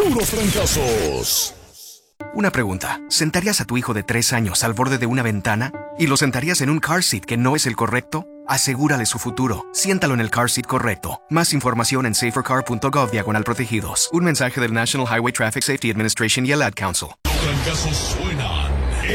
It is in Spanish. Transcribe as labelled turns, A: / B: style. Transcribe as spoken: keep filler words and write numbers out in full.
A: Puros fracasos.
B: Una pregunta. ¿Sentarías a tu hijo de tres años al borde de una ventana? ¿Y lo sentarías en un car seat que no es el correcto? Asegúrale su futuro. Siéntalo en el car seat correcto. Más información en safercar punto gov diagonal protegidos. Un mensaje del National Highway Traffic Safety Administration y el Ad Council.
A: Fracasos suena